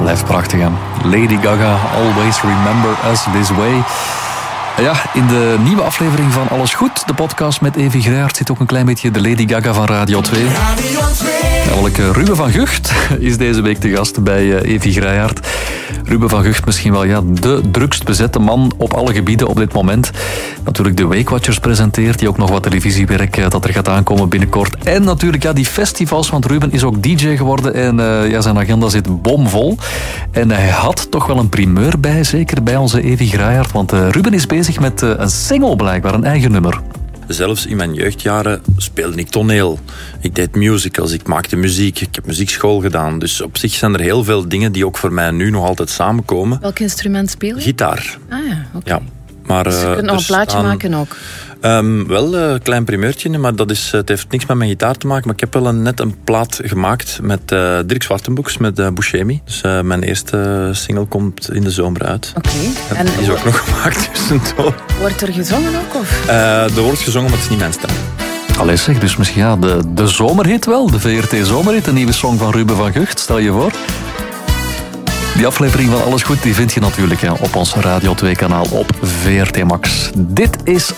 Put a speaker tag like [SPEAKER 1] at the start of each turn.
[SPEAKER 1] blijft prachtig, hè? Lady Gaga, Always Remember Us This Way. Ja, in de nieuwe aflevering van Alles Goed, de podcast met Evi Greijaert, zit ook een klein beetje de Lady Gaga van Radio 2. Namelijk Ruben van Gucht is deze week te gast bij Evi Greijaert. Ruben van Gucht misschien wel de drukst bezette man op alle gebieden op dit moment. Natuurlijk de Weight Watchers presenteert, die ook nog wat televisiewerk dat er gaat aankomen binnenkort. En natuurlijk die festivals, want Ruben is ook DJ geworden en zijn agenda zit bomvol. En hij had toch wel een primeur bij, zeker bij onze Evi Greijaert, want Ruben is bezig met een single blijkbaar, een eigen nummer.
[SPEAKER 2] Zelfs in mijn jeugdjaren speelde ik toneel. Ik deed musicals, ik maakte muziek, ik heb muziekschool gedaan. Dus op zich zijn er heel veel dingen die ook voor mij nu nog altijd samenkomen.
[SPEAKER 3] Welk instrument speel je?
[SPEAKER 2] Gitaar.
[SPEAKER 3] Ah ja, oké.
[SPEAKER 2] Ja, maar,
[SPEAKER 3] dus je kunt nog een plaatje maken ook?
[SPEAKER 2] Wel een klein primeurtje, maar het heeft niks met mijn gitaar te maken. Maar ik heb wel net een plaat gemaakt met Dirk Zwartenboeks, met Buscemi. Dus mijn eerste single komt in de zomer uit.
[SPEAKER 3] Oké.
[SPEAKER 2] En die is ook nog gemaakt tussendoor.
[SPEAKER 3] Wordt er gezongen ook? Of?
[SPEAKER 2] Er wordt gezongen, maar het is niet mijn stem.
[SPEAKER 1] Allee zeg, dus misschien de zomerhit wel, de VRT Zomerhit, een nieuwe song van Ruben van Gucht, stel je voor. Die aflevering van Alles Goed, die vind je natuurlijk op ons Radio 2 kanaal op VRT Max. Dit is